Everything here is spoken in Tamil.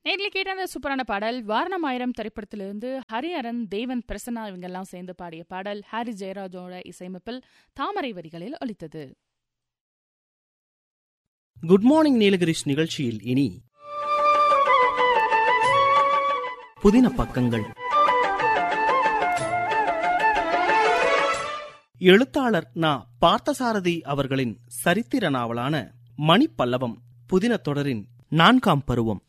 நேர்ல கேட்ட அந்த சூப்பரான பாடல் வாரணமாயிரம் திரைப்படத்திலிருந்து ஹரிஹரன், தேவன் பிரசன்னா இவங்கெல்லாம் சேர்ந்து பாடிய பாடல் ஹாரி ஜெயராஜோட இசையமைப்பில் தாமரை வரிகளில் ஒலித்தது. குட் மார்னிங் நீலகிரிஸ் நிகழ்ச்சியில் இனி புதின பக்கங்கள். எழுத்தாளர் நா. பார்த்தசாரதி அவர்களின் சரித்திர நாவலான மணிப்பல்லவம் புதின தொடரின் 4ஆம் பருவம்.